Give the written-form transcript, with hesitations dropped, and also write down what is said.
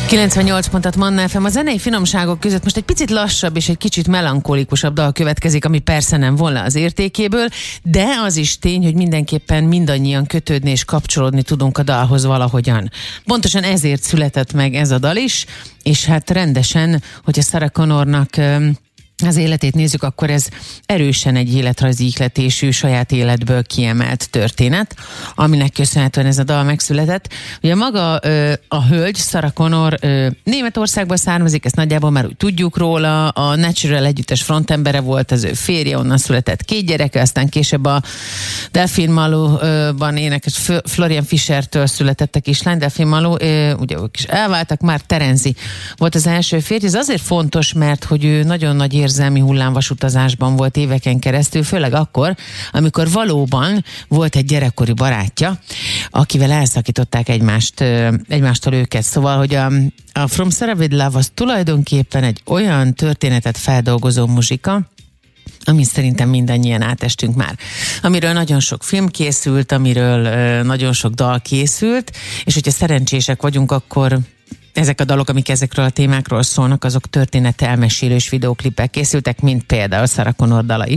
98 pontot Manna FM. A zenei finomságok között most egy picit lassabb és egy kicsit melankolikusabb dal következik, ami persze nem von le az értékéből, de az is tény, hogy mindenképpen mindannyian kötődni és kapcsolódni tudunk a dalhoz valahogyan. Pontosan ezért született meg ez a dal is, és hát rendesen, hogyha Sarah Connornak az életét nézzük, akkor ez erősen egy életrajzi ihletésű, saját életből kiemelt történet, aminek köszönhetően ez a dal megszületett. Ugye maga a hölgy, Sarah Connor Németországból származik, ezt nagyjából már úgy tudjuk róla, a Natural együttes frontembere volt, az ő férje, onnan született 2 gyereke, aztán később a Delphine Malou-ban énekes Florian Fischertől született a kislány, Delphine Malou, ugye ők is elváltak, már Terenzi volt az első férj. Ez azért fontos, mert hogy ő nagyon nagy érzelmi hullámvasutazásban volt éveken keresztül, főleg akkor, amikor valóban volt egy gyerekkori barátja, akivel elszakították egymástól őket. Szóval, hogy a From Sarah with Love az tulajdonképpen egy olyan történetet feldolgozó muzsika, amit szerintem mindannyian átestünk már. Amiről nagyon sok film készült, amiről nagyon sok dal készült, és hogyha szerencsések vagyunk, akkor ezek a dalok, amik ezekről a témákról szólnak, azok történet elmesélő és videóklipek készültek, mint például Sarah Connor dala is.